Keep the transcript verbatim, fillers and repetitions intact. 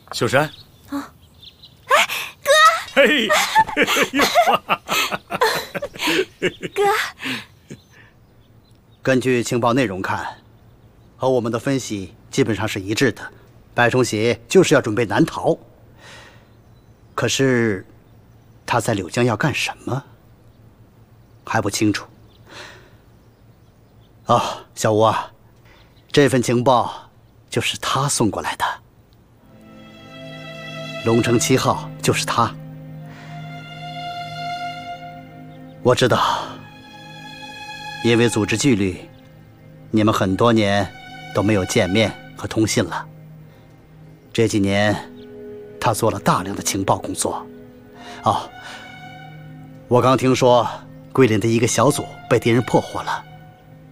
秀山。 啊！哎，哥！ 嘿， 哥， 根据情报内容看，和我们的分析基本上是一致的。白崇禧就是要准备南逃，可是他在柳江要干什么还不清楚。哦，小吴啊，这份情报就是他送过来的。龙城七号就是他。我知道，因为组织纪律，你们很多年都没有见面和通信了。这几年，他做了大量的情报工作。哦，我刚听说桂林的一个小组被敌人破获了。